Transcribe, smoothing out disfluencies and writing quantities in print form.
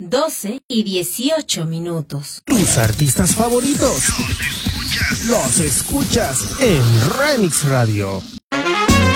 12:18. Tus artistas favoritos los escuchas en Remix Radio.